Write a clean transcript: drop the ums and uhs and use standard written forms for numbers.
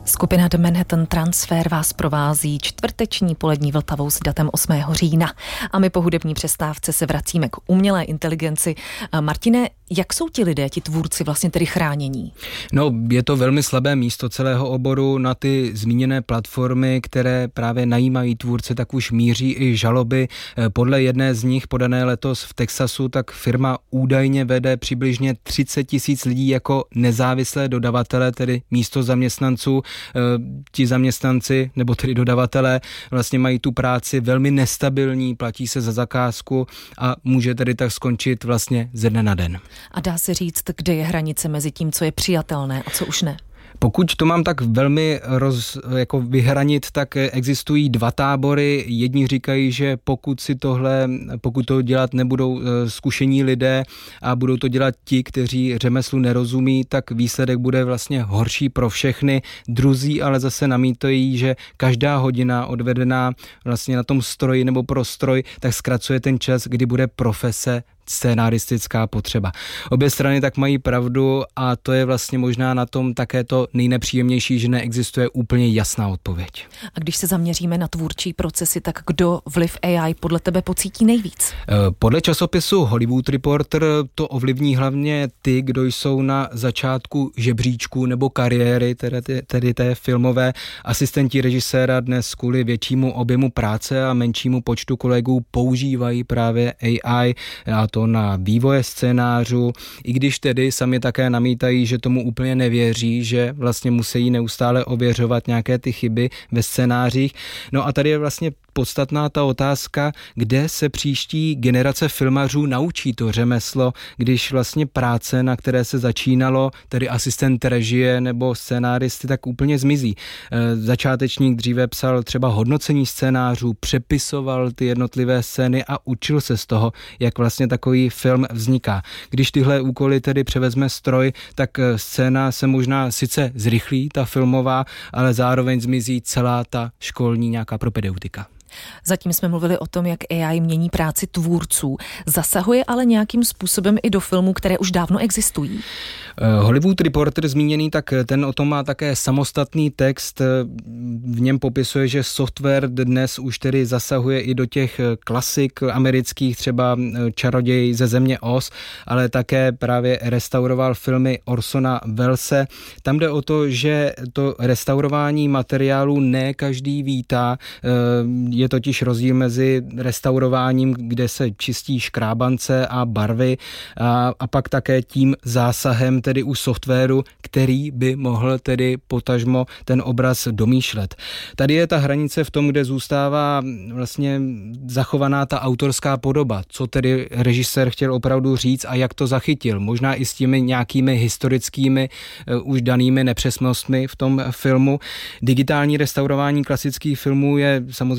Skupina The Manhattan Transfer vás provází čtvrteční polední Vltavou s datem 8. října. A my po hudební přestávce se vracíme k umělé inteligenci. Martine, jak jsou ti lidé, ti tvůrci vlastně tedy chránění? No, je to velmi slabé místo celého oboru. Na ty zmíněné platformy, které právě najímají tvůrce, tak už míří i žaloby. Podle jedné z nich, podané letos v Texasu, tak firma údajně vede přibližně 30 000 lidí jako nezávislé dodavatele, tedy místo zaměstnanců. Ti zaměstnanci, nebo tedy dodavatelé, vlastně mají tu práci velmi nestabilní, platí se za zakázku a může tedy tak skončit vlastně ze dne na den. A dá se říct, kde je hranice mezi tím, co je přijatelné a co už ne? Pokud to mám tak velmi vyhranit, tak existují dva tábory. Jedni říkají, že pokud to dělat nebudou zkušení lidé a budou to dělat ti, kteří řemeslu nerozumí, tak výsledek bude vlastně horší pro všechny. Druzí ale zase namítají, že každá hodina odvedená vlastně na tom stroji nebo pro stroj, tak zkracuje ten čas, kdy bude profese scénaristická potřeba. Obě strany tak mají pravdu a to je vlastně možná na tom také to nejnepříjemnější, že neexistuje úplně jasná odpověď. A když se zaměříme na tvůrčí procesy, tak kdo vliv AI podle tebe pocítí nejvíc? Podle časopisu Hollywood Reporter to ovlivní hlavně ty, kdo jsou na začátku žebříčku nebo kariéry, tedy té filmové. Asistenti režiséra dnes kvůli většímu objemu práce a menšímu počtu kolegů používají právě AI, a to na vývoje scénářů, i když tedy sami také namítají, že tomu úplně nevěří, že vlastně musí neustále ověřovat nějaké ty chyby ve scénářích. No a tady je vlastně podstatná ta otázka, kde se příští generace filmařů naučí to řemeslo, když vlastně práce, na které se začínalo, tedy asistent režie nebo scénáristy, tak úplně zmizí. Začátečník dříve psal třeba hodnocení scénářů, přepisoval ty jednotlivé scény a učil se z toho, jak vlastně takový film vzniká. Když tyhle úkoly tedy převezme stroj, tak scéna se možná sice zrychlí, ta filmová, ale zároveň zmizí celá ta školní nějaká propedeutika. Zatím jsme mluvili o tom, jak AI mění práci tvůrců. Zasahuje ale nějakým způsobem i do filmů, které už dávno existují? Hollywood Reporter zmíněný, tak ten o tom má také samostatný text. V něm popisuje, že software dnes už tedy zasahuje i do těch klasik amerických, třeba Čaroděj ze země Oz, ale také právě restauroval filmy Orsona Wellese. Tam jde o to, že to restaurování materiálu ne každý vítá. Je totiž rozdíl mezi restaurováním, kde se čistí škrábance a barvy a pak také tím zásahem tedy u softwaru, který by mohl tedy potažmo ten obraz domýšlet. Tady je ta hranice v tom, kde zůstává vlastně zachovaná ta autorská podoba, co tedy režisér chtěl opravdu říct a jak to zachytil. Možná i s těmi nějakými historickými už danými nepřesnostmi v tom filmu. Digitální restaurování klasických filmů je samozřejmě